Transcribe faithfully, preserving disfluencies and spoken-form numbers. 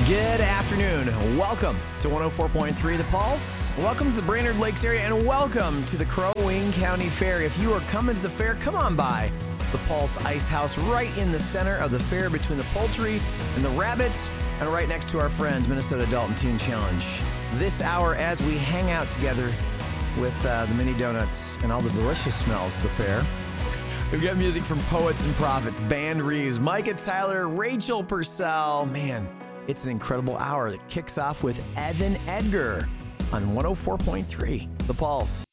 Good afternoon. Welcome to one oh four point three The Pulse. Welcome to the Brainerd Lakes area, and welcome to the Crow Wing County Fair. If you are coming to the fair, come on by the Pulse Ice House, right in the center of the fair between the poultry and the rabbits, and right next to our friends, Minnesota Adult Teen Challenge. This hour, as we hang out together with uh, the mini donuts and all the delicious smells of the fair, we've got music from Poets and Prophets, Band Reeves, Micah Tyler, Rachel Purcell. Man, it's an incredible hour that kicks off with Evan Edgar on one oh four point three The Pulse.